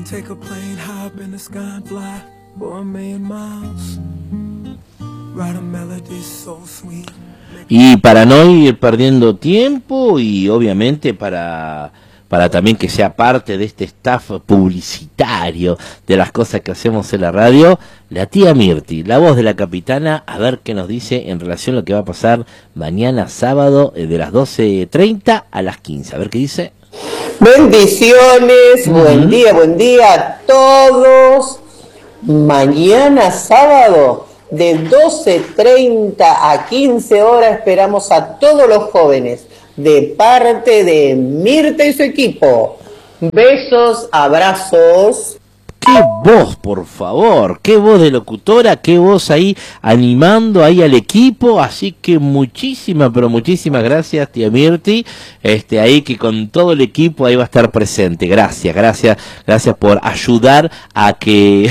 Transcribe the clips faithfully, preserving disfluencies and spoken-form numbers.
take a plane, hop in the sky and fly for a million miles. Write a melody so sweet. Y para no ir perdiendo tiempo y obviamente para para también que sea parte de este staff publicitario de las cosas que hacemos en la radio, la tía Mirti, la voz de la capitana, a ver qué nos dice en relación a lo que va a pasar mañana sábado de las doce treinta a las quince. A ver qué dice. Bendiciones, uh-huh. Buen día, buen día a todos. Mañana sábado de doce treinta a quince horas esperamos a todos los jóvenes de parte de Mirta y su equipo. Besos, abrazos. ¡Qué voz, por favor! ¡Qué voz de locutora! ¡Qué voz ahí animando ahí al equipo! Así que muchísimas, pero muchísimas gracias, tía Mirti. Este, ahí que con todo el equipo ahí va a estar presente. Gracias, gracias, gracias por ayudar a que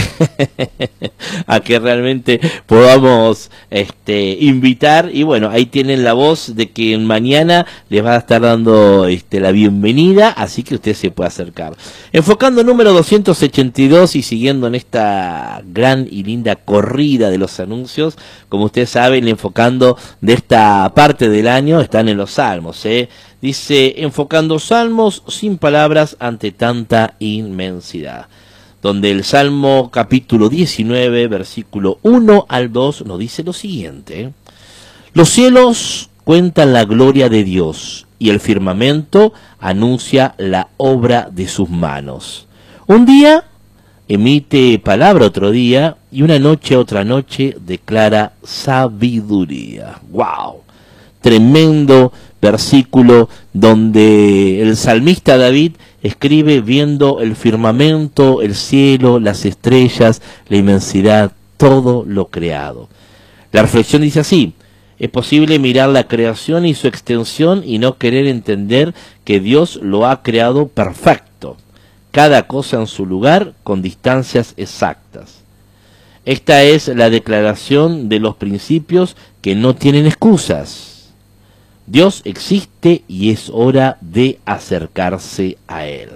a que realmente podamos este invitar. Y bueno, ahí tienen la voz de que mañana les va a estar dando este la bienvenida, así que usted se puede acercar. Enfocando número doscientos ochenta y dos y siguiendo en esta gran y linda corrida de los anuncios, como ustedes saben, enfocando de esta parte del año están en los salmos, ¿eh? Dice, enfocando salmos sin palabras ante tanta inmensidad, donde el Salmo capítulo diecinueve, versículo uno al dos, nos dice lo siguiente: los cielos cuentan la gloria de Dios, y el firmamento anuncia la obra de sus manos. Un día emite palabra otro día, y una noche otra noche declara sabiduría. ¡Wow! Tremendo versículo donde el salmista David escribe viendo el firmamento, el cielo, las estrellas, la inmensidad, todo lo creado. La reflexión dice así: es posible mirar la creación y su extensión y no querer entender que Dios lo ha creado perfecto, cada cosa en su lugar, con distancias exactas. Esta es la declaración de los principios que no tienen excusas. Dios existe y es hora de acercarse a Él.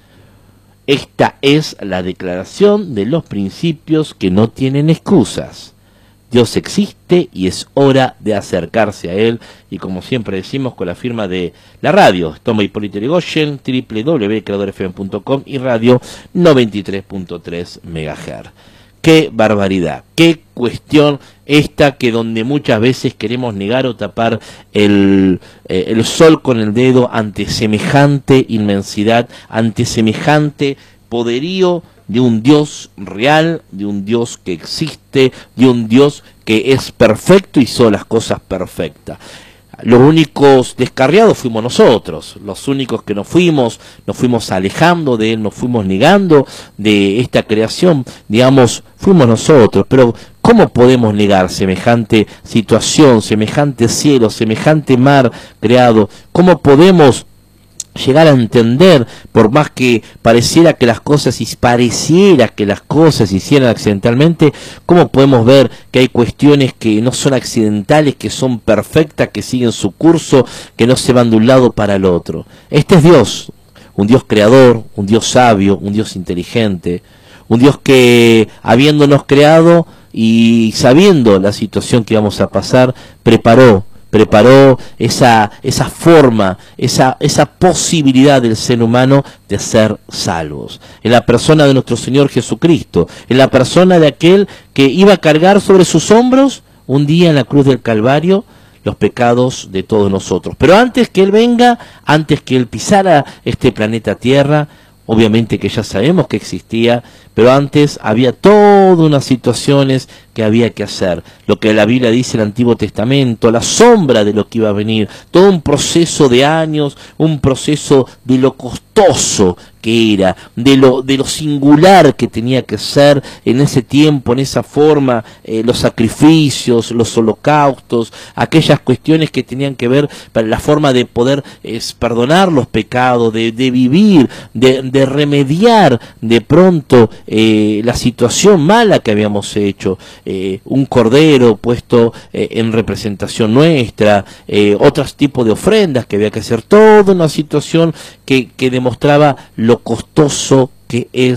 Esta es la declaración de los principios que no tienen excusas. Dios existe y es hora de acercarse a Él. Y como siempre decimos, con la firma de la radio, Toma Hipólito Yrigoyen, doble u doble u doble u punto creador f m punto com y radio noventa y tres punto tres megahertz. ¡Qué barbaridad! ¡Qué cuestión esta que donde muchas veces queremos negar o tapar el, eh, el sol con el dedo ante semejante inmensidad, ante semejante poderío de un Dios real, de un Dios que existe, de un Dios que es perfecto y hizo las cosas perfectas? Los únicos descarriados fuimos nosotros, los únicos que nos fuimos, nos fuimos alejando de Él, nos fuimos negando de esta creación, digamos, fuimos nosotros. Pero ¿cómo podemos negar semejante situación, semejante cielo, semejante mar creado? ¿Cómo podemos llegar a entender, por más que pareciera que las cosas y pareciera que las cosas se hicieran accidentalmente, cómo podemos ver que hay cuestiones que no son accidentales, que son perfectas, que siguen su curso, que no se van de un lado para el otro? Este es Dios, un Dios creador, un Dios sabio, un Dios inteligente, un Dios que, habiéndonos creado y sabiendo la situación que íbamos a pasar, preparó preparó esa esa forma, esa esa posibilidad del ser humano de ser salvos, en la persona de nuestro Señor Jesucristo, en la persona de aquel que iba a cargar sobre sus hombros un día en la cruz del Calvario los pecados de todos nosotros. Pero antes que Él venga, antes que Él pisara este planeta Tierra, obviamente que ya sabemos que existía, pero antes había todas unas situaciones que había que hacer, lo que la Biblia dice en el Antiguo Testamento, la sombra de lo que iba a venir, todo un proceso de años, un proceso de lo costoso que era, de lo de lo singular que tenía que ser en ese tiempo, en esa forma, eh, los sacrificios, los holocaustos, aquellas cuestiones que tenían que ver para la forma de poder eh, perdonar los pecados, de, de vivir, de, de remediar de pronto eh, la situación mala que habíamos hecho. Eh, un cordero puesto eh, en representación nuestra, eh, otros tipos de ofrendas que había que hacer, toda una situación que, que demostraba lo costoso que es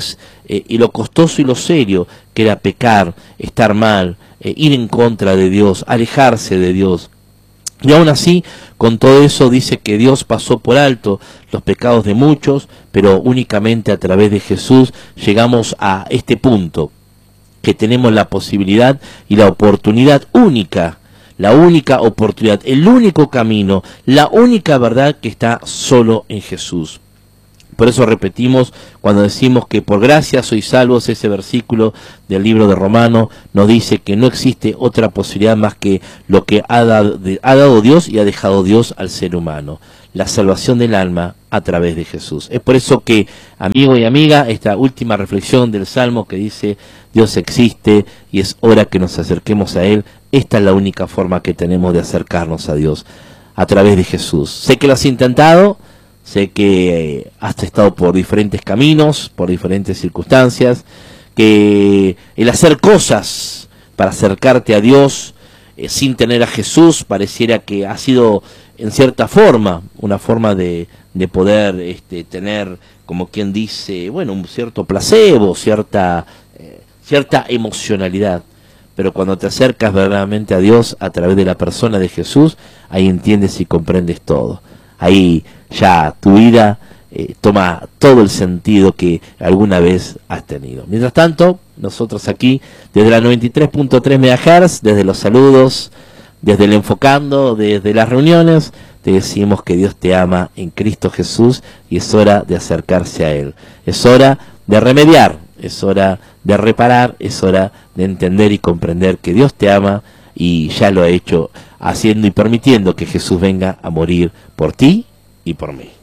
eh, y lo costoso y lo serio que era pecar, estar mal, eh, ir en contra de Dios, alejarse de Dios. Y aún así, con todo eso, dice que Dios pasó por alto los pecados de muchos, pero únicamente a través de Jesús llegamos a este punto, que tenemos la posibilidad y la oportunidad única, la única oportunidad, el único camino, la única verdad que está solo en Jesús. Por eso repetimos cuando decimos que por gracia sois salvos, ese versículo del libro de Romanos nos dice que no existe otra posibilidad más que lo que ha dado, ha dado Dios y ha dejado Dios al ser humano, la salvación del alma a través de Jesús. Es por eso que, amigo y amiga, esta última reflexión del Salmo que dice Dios existe y es hora que nos acerquemos a Él, esta es la única forma que tenemos de acercarnos a Dios, a través de Jesús. Sé que lo has intentado, sé que has estado por diferentes caminos, por diferentes circunstancias, que el hacer cosas para acercarte a Dios eh, sin tener a Jesús pareciera que ha sido en cierta forma una forma de, de poder este, tener, como quien dice, bueno, un cierto placebo, cierta, eh, cierta emocionalidad. Pero cuando te acercas verdaderamente a Dios a través de la persona de Jesús, ahí entiendes y comprendes todo. Ahí ya tu vida eh, toma todo el sentido que alguna vez has tenido. Mientras tanto, nosotros aquí, desde la noventa y tres punto tres megahertz, desde los saludos, desde el enfocando, desde las reuniones, te decimos que Dios te ama en Cristo Jesús y es hora de acercarse a Él. Es hora de remediar, es hora de reparar, es hora de entender y comprender que Dios te ama y ya lo ha hecho haciendo y permitiendo que Jesús venga a morir por ti y por mí.